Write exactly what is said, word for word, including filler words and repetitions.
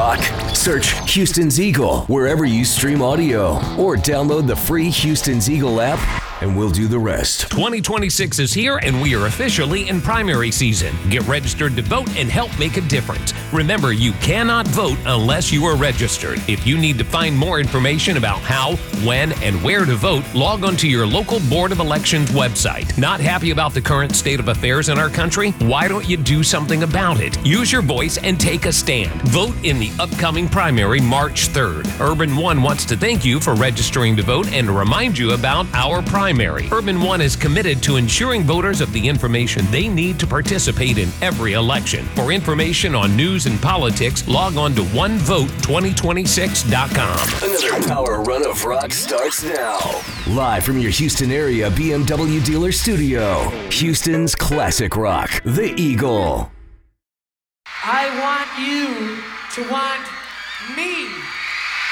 rock. Search Houston's Eagle wherever you stream audio or download the free Houston's Eagle app and we'll do the rest. twenty twenty-six is here and we are officially in primary season. Get registered to vote and help make a difference. Remember, you cannot vote unless you are registered. If you need to find more information about how, when, and where to vote, log on to your local Board of Elections website. Not happy about the current state of affairs in our country? Why don't you do something about it? Use your voice and take a stand. Vote in the upcoming primary March third. Urban One wants to thank you for registering to vote and to remind you about our primary. Urban One is committed to ensuring voters of the information they need to participate in every election. For information on news and politics, log on to one vote twenty twenty-six dot com. Another power run of rock starts now. Live from your Houston area B M W dealer studio, Houston's classic rock, The Eagle. I want you to want